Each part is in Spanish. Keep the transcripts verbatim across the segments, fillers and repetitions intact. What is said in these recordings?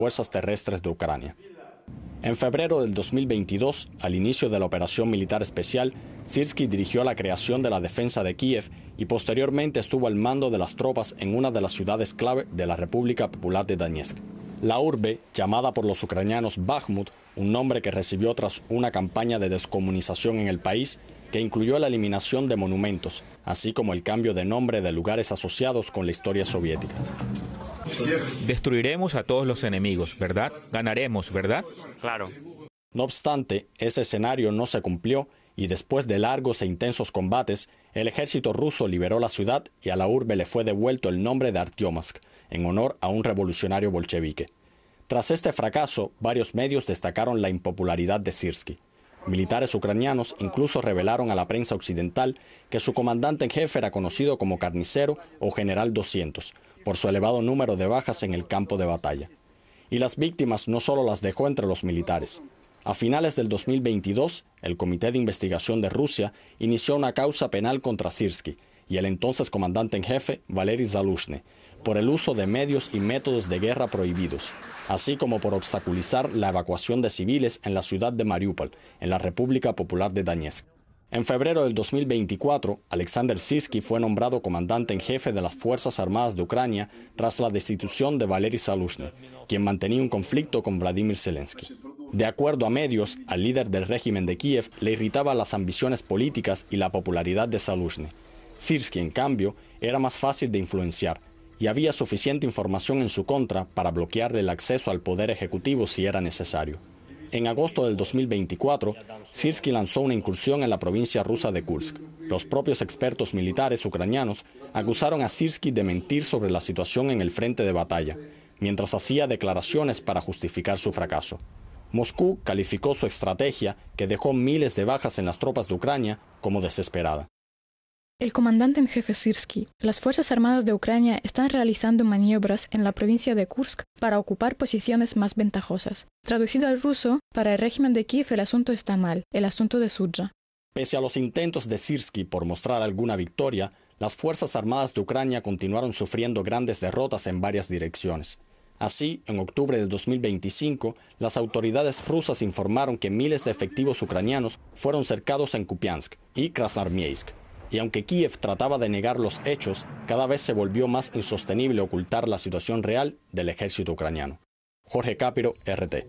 fuerzas terrestres de Ucrania. En febrero del dos mil veintidós, al inicio de la operación militar especial, Syrskyi dirigió la creación de la defensa de Kiev y posteriormente estuvo al mando de las tropas en una de las ciudades clave de la República Popular de Donetsk. La urbe, llamada por los ucranianos Bakhmut, un nombre que recibió tras una campaña de descomunización en el país, que incluyó la eliminación de monumentos, así como el cambio de nombre de lugares asociados con la historia soviética. Destruiremos a todos los enemigos, ¿verdad? Ganaremos, ¿verdad? Claro. No obstante, ese escenario no se cumplió y después de largos e intensos combates, el ejército ruso liberó la ciudad y a la urbe le fue devuelto el nombre de Artyomovsk, en honor a un revolucionario bolchevique. Tras este fracaso, varios medios destacaron la impopularidad de Syrskyi. Militares ucranianos incluso revelaron a la prensa occidental que su comandante en jefe era conocido como Carnicero o General doscientos, por su elevado número de bajas en el campo de batalla. Y las víctimas no solo las dejó entre los militares. A finales del dos mil veintidós, el Comité de Investigación de Rusia inició una causa penal contra Syrskyi y el entonces comandante en jefe, Valery Zaluzhny, por el uso de medios y métodos de guerra prohibidos, así como por obstaculizar la evacuación de civiles en la ciudad de Mariupol, en la República Popular de Donetsk. En febrero del dos mil veinticuatro, Alexander Syrskyi fue nombrado comandante en jefe de las Fuerzas Armadas de Ucrania tras la destitución de Valery Zaluzhny, quien mantenía un conflicto con Vladimir Zelensky. De acuerdo a medios, al líder del régimen de Kiev le irritaba las ambiciones políticas y la popularidad de Zaluzhny. Syrskyi, en cambio, era más fácil de influenciar, y había suficiente información en su contra para bloquearle el acceso al poder ejecutivo si era necesario. En agosto del dos mil veinticuatro, Syrskyi lanzó una incursión en la provincia rusa de Kursk. Los propios expertos militares ucranianos acusaron a Syrskyi de mentir sobre la situación en el frente de batalla, mientras hacía declaraciones para justificar su fracaso. Moscú calificó su estrategia, que dejó miles de bajas en las tropas de Ucrania, como desesperada. El comandante en jefe Syrskyi, las Fuerzas Armadas de Ucrania están realizando maniobras en la provincia de Kursk para ocupar posiciones más ventajosas. Traducido al ruso, para el régimen de Kiev el asunto está mal, el asunto de Sudza. Pese a los intentos de Syrskyi por mostrar alguna victoria, las Fuerzas Armadas de Ucrania continuaron sufriendo grandes derrotas en varias direcciones. Así, en octubre de dos mil veinticinco, las autoridades rusas informaron que miles de efectivos ucranianos fueron cercados en Kupiansk y Krasnoarmeysk. Y aunque Kiev trataba de negar los hechos, cada vez se volvió más insostenible ocultar la situación real del ejército ucraniano. Jorge Cápiro, R T.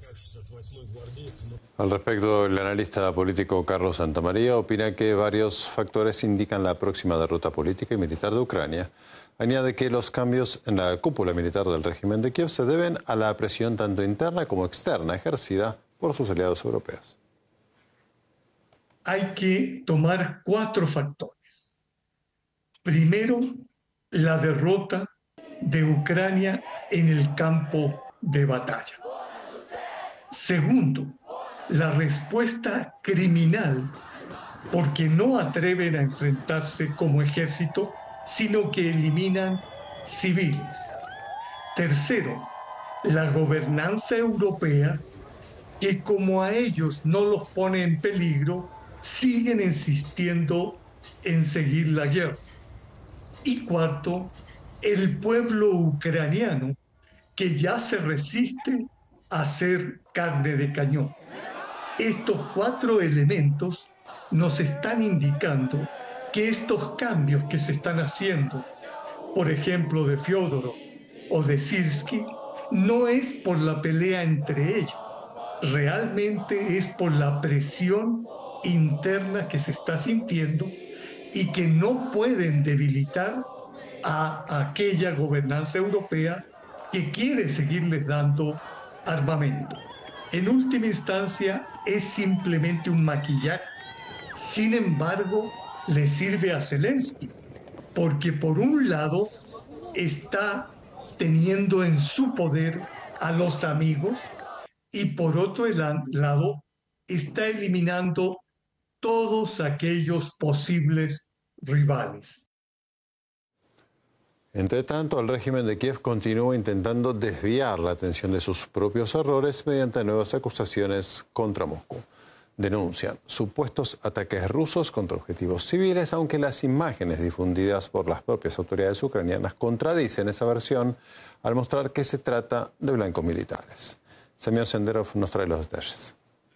Al respecto, el analista político Carlos Santamaría opina que varios factores indican la próxima derrota política y militar de Ucrania. Añade que los cambios en la cúpula militar del régimen de Kiev se deben a la presión tanto interna como externa ejercida por sus aliados europeos. Hay que tomar cuatro factores. Primero, la derrota de Ucrania en el campo de batalla. Segundo, la respuesta criminal, porque no atreven a enfrentarse como ejército, sino que eliminan civiles. Tercero, la gobernanza europea, que como a ellos no los pone en peligro, siguen insistiendo en seguir la guerra. Y cuarto, el pueblo ucraniano, que ya se resiste a ser carne de cañón. Estos cuatro elementos nos están indicando que estos cambios que se están haciendo, por ejemplo de Fiódorov o de Syrskyi, no es por la pelea entre ellos, realmente es por la presión interna que se está sintiendo y que no pueden debilitar a aquella gobernanza europea que quiere seguirles dando armamento. En última instancia, es simplemente un maquillaje. Sin embargo, le sirve a Zelensky, porque por un lado está teniendo en su poder a los amigos y por otro lado está eliminando todos aquellos posibles rivales. Entre tanto, el régimen de Kiev continúa intentando desviar la atención de sus propios errores mediante nuevas acusaciones contra Moscú. Denuncian supuestos ataques rusos contra objetivos civiles, aunque las imágenes difundidas por las propias autoridades ucranianas contradicen esa versión al mostrar que se trata de blancos militares. Semyon Senderov nos trae los detalles.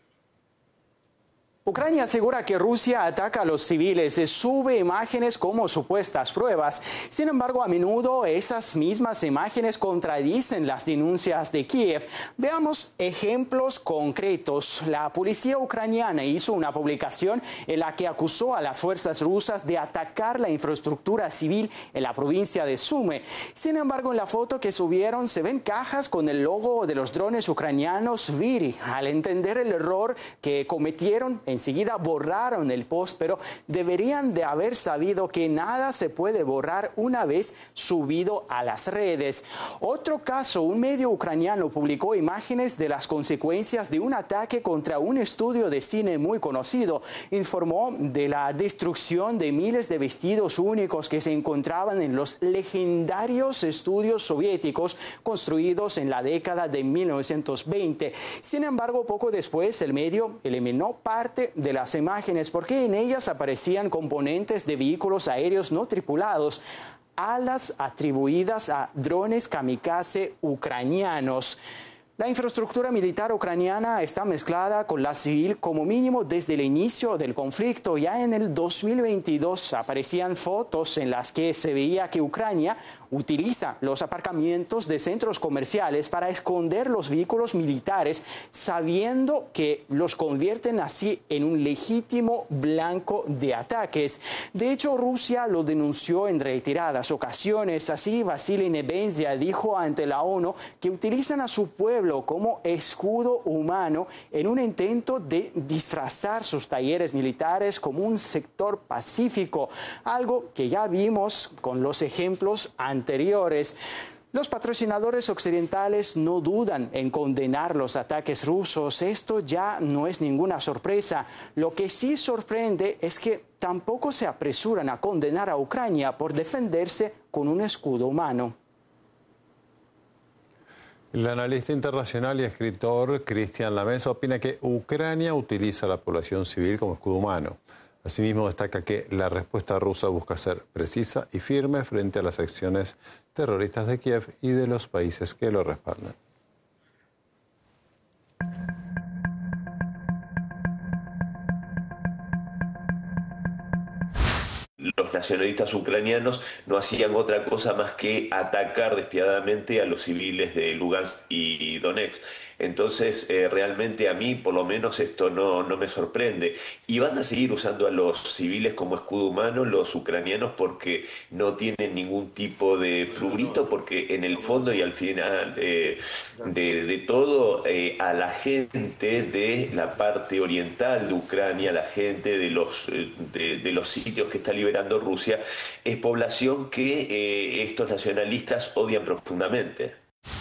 Ucrania asegura que Rusia ataca a los civiles y sube imágenes como supuestas pruebas. Sin embargo, a menudo esas mismas imágenes contradicen las denuncias de Kiev. Veamos ejemplos concretos. La policía ucraniana hizo una publicación en la que acusó a las fuerzas rusas de atacar la infraestructura civil en la provincia de Sumy. Sin embargo, en la foto que subieron se ven cajas con el logo de los drones ucranianos Viri. Al entender el error que cometieron, enseguida borraron el post, pero deberían de haber sabido que nada se puede borrar una vez subido a las redes. Otro caso, un medio ucraniano publicó imágenes de las consecuencias de un ataque contra un estudio de cine muy conocido. Informó de la destrucción de miles de vestidos únicos que se encontraban en los legendarios estudios soviéticos construidos en la década de mil novecientos veinte. Sin embargo, poco después el medio eliminó parte de las imágenes porque en ellas aparecían componentes de vehículos aéreos no tripulados, alas atribuidas a drones kamikaze ucranianos. La infraestructura militar ucraniana está mezclada con la civil como mínimo desde el inicio del conflicto. Ya en el dos mil veintidós aparecían fotos en las que se veía que Ucrania utiliza los aparcamientos de centros comerciales para esconder los vehículos militares, sabiendo que los convierten así en un legítimo blanco de ataques. De hecho, Rusia lo denunció en reiteradas ocasiones. Así, Vasily Nebenzia dijo ante la ONU que utilizan a su pueblo como escudo humano en un intento de disfrazar sus talleres militares como un sector pacífico, algo que ya vimos con los ejemplos anteriores. Los patrocinadores occidentales no dudan en condenar los ataques rusos. Esto ya no es ninguna sorpresa. Lo que sí sorprende es que tampoco se apresuran a condenar a Ucrania por defenderse con un escudo humano. El analista internacional y escritor Cristian Lamesa opina que Ucrania utiliza a la población civil como escudo humano. Asimismo, destaca que la respuesta rusa busca ser precisa y firme frente a las acciones terroristas de Kiev y de los países que lo respaldan. Los nacionalistas ucranianos no hacían otra cosa más que atacar despiadadamente a los civiles de Lugansk y Donetsk. Entonces, eh, realmente a mí, por lo menos, esto no, no me sorprende. Y van a seguir usando a los civiles como escudo humano, los ucranianos, porque no tienen ningún tipo de prurito, porque en el fondo y al final eh, de, de todo, eh, a la gente de la parte oriental de Ucrania, la gente de los, de, de los sitios que está liberando Rusia, es población que eh, estos nacionalistas odian profundamente.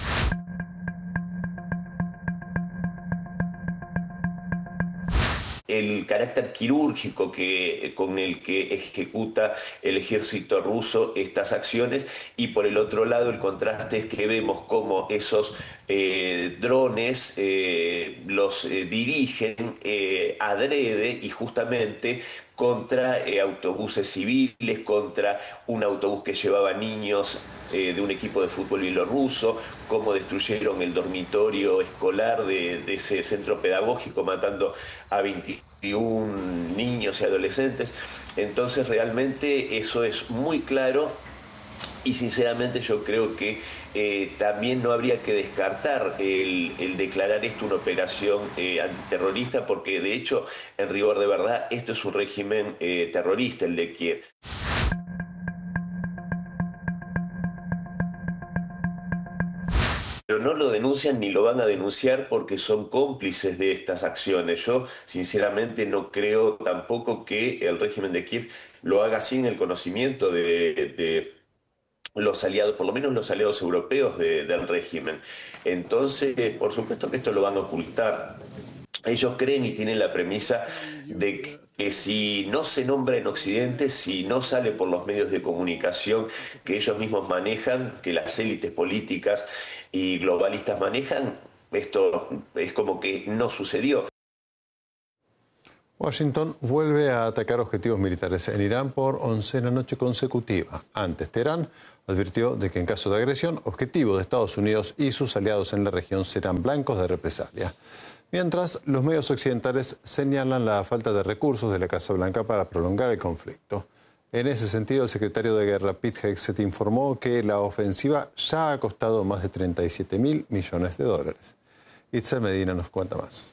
El carácter quirúrgico que, con el que ejecuta el ejército ruso estas acciones, y por el otro lado el contraste es que vemos cómo esos eh, drones eh, los eh, dirigen eh, adrede y justamente contra eh, autobuses civiles, contra un autobús que llevaba niños eh, de un equipo de fútbol bielorruso, cómo destruyeron el dormitorio escolar de, de ese centro pedagógico, matando a veintiún niños y adolescentes. Entonces realmente eso es muy claro. Y sinceramente yo creo que eh, también no habría que descartar el, el declarar esto una operación eh, antiterrorista, porque de hecho, en rigor de verdad, esto es un régimen eh, terrorista, el de Kiev. Pero no lo denuncian ni lo van a denunciar porque son cómplices de estas acciones. Yo sinceramente no creo tampoco que el régimen de Kiev lo haga sin el conocimiento de... de los aliados, por lo menos los aliados europeos de, del régimen. Entonces, por supuesto que esto lo van a ocultar. Ellos creen y tienen la premisa de que, que si no se nombra en Occidente, si no sale por los medios de comunicación que ellos mismos manejan, que las élites políticas y globalistas manejan, esto es como que no sucedió. Washington vuelve a atacar objetivos militares en Irán por oncena noche consecutiva. Antes, Teherán advirtió de que en caso de agresión, objetivos de Estados Unidos y sus aliados en la región serán blancos de represalia. Mientras, los medios occidentales señalan la falta de recursos de la Casa Blanca para prolongar el conflicto. En ese sentido, el secretario de Guerra Pete Hegseth informó que la ofensiva ya ha costado más de treinta y siete mil millones de dólares. Itzel Medina nos cuenta más.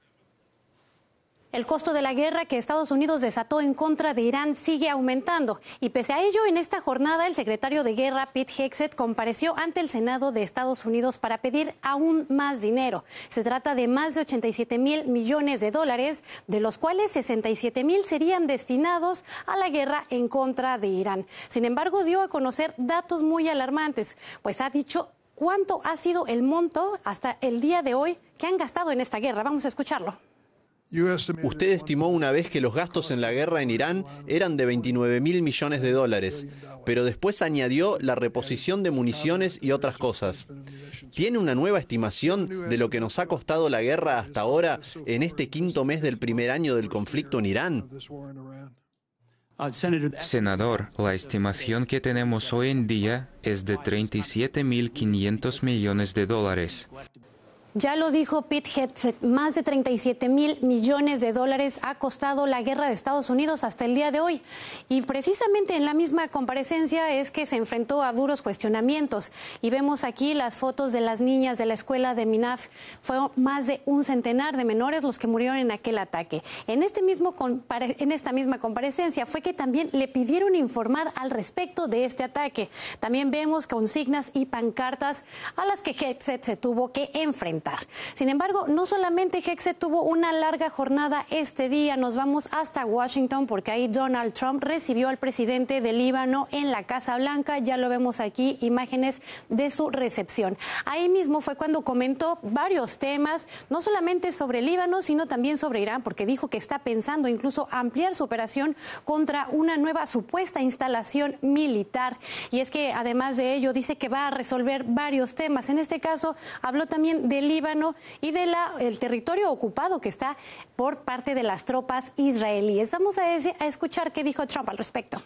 El costo de la guerra que Estados Unidos desató en contra de Irán sigue aumentando y pese a ello, en esta jornada el secretario de Guerra Pete Hegseth compareció ante el Senado de Estados Unidos para pedir aún más dinero. Se trata de más de ochenta y siete mil millones de dólares, de los cuales sesenta y siete mil serían destinados a la guerra en contra de Irán. Sin embargo, dio a conocer datos muy alarmantes, pues ha dicho cuánto ha sido el monto hasta el día de hoy que han gastado en esta guerra. Vamos a escucharlo. Usted estimó una vez que los gastos en la guerra en Irán eran de veintinueve mil millones de dólares, pero después añadió la reposición de municiones y otras cosas. ¿Tiene una nueva estimación de lo que nos ha costado la guerra hasta ahora en este quinto mes del primer año del conflicto en Irán? Senador, la estimación que tenemos hoy en día es de treinta y siete mil quinientos millones de dólares. Ya lo dijo Pete Hegseth, más de treinta y siete mil millones de dólares ha costado la guerra de Estados Unidos hasta el día de hoy. Y precisamente en la misma comparecencia es que se enfrentó a duros cuestionamientos. Y vemos aquí las fotos de las niñas de la escuela de Minaf. Fueron más de un centenar de menores los que murieron en aquel ataque. En, este mismo en esta misma comparecencia fue que también le pidieron informar al respecto de este ataque. También vemos consignas y pancartas a las que Hegseth se tuvo que enfrentar. Sin embargo, no solamente Hegseth tuvo una larga jornada este día, nos vamos hasta Washington porque ahí Donald Trump recibió al presidente de Líbano en la Casa Blanca, ya lo vemos aquí, imágenes de su recepción. Ahí mismo fue cuando comentó varios temas, no solamente sobre Líbano, sino también sobre Irán, porque dijo que está pensando incluso ampliar su operación contra una nueva supuesta instalación militar. Y es que además de ello dice que va a resolver varios temas. En este caso habló también de Líbano y del el territorio ocupado que está por parte de las tropas israelíes. Vamos a, decir, a escuchar qué dijo Trump al respecto.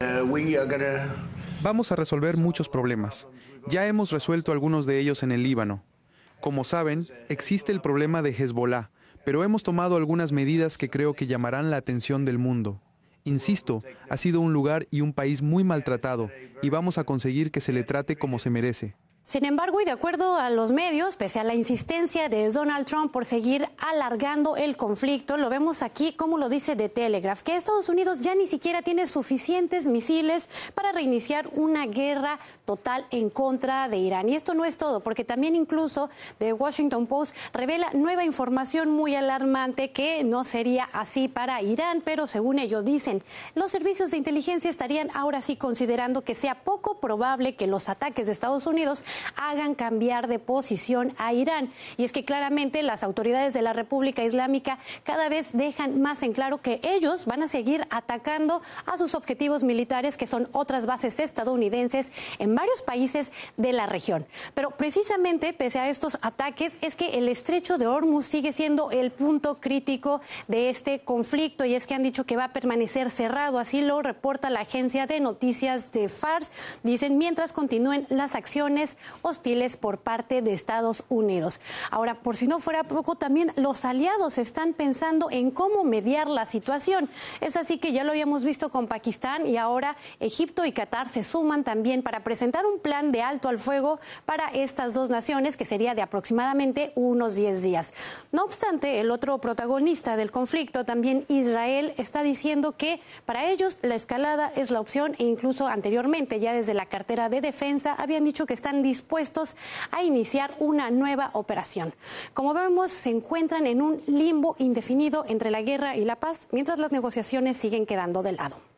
Vamos a resolver muchos problemas. Ya hemos resuelto algunos de ellos en el Líbano. Como saben, existe el problema de Hezbollah, pero hemos tomado algunas medidas que creo que llamarán la atención del mundo. Insisto, ha sido un lugar y un país muy maltratado y vamos a conseguir que se le trate como se merece. Sin embargo, y de acuerdo a los medios, pese a la insistencia de Donald Trump por seguir alargando el conflicto, lo vemos aquí, como lo dice The Telegraph, que Estados Unidos ya ni siquiera tiene suficientes misiles para reiniciar una guerra total en contra de Irán. Y esto no es todo, porque también incluso The Washington Post revela nueva información muy alarmante que no sería así para Irán, pero según ellos dicen, los servicios de inteligencia estarían ahora sí considerando que sea poco probable que los ataques de Estados Unidos hagan cambiar de posición a Irán. Y es que claramente las autoridades de la República Islámica cada vez dejan más en claro que ellos van a seguir atacando a sus objetivos militares, que son otras bases estadounidenses en varios países de la región. Pero precisamente pese a estos ataques es que el estrecho de Hormuz sigue siendo el punto crítico de este conflicto, y es que han dicho que va a permanecer cerrado, así lo reporta la agencia de noticias de Fars. Dicen mientras continúen las acciones hostiles por parte de Estados Unidos. Ahora, por si no fuera poco, también los aliados están pensando en cómo mediar la situación. Es así que ya lo habíamos visto con Pakistán y ahora Egipto y Qatar se suman también para presentar un plan de alto al fuego para estas dos naciones, que sería de aproximadamente unos diez días. No obstante, el otro protagonista del conflicto, también Israel, está diciendo que para ellos la escalada es la opción, e incluso anteriormente, ya desde la cartera de defensa, habían dicho que están dispuestos a iniciar una nueva operación. Como vemos, se encuentran en un limbo indefinido entre la guerra y la paz, mientras las negociaciones siguen quedando de lado.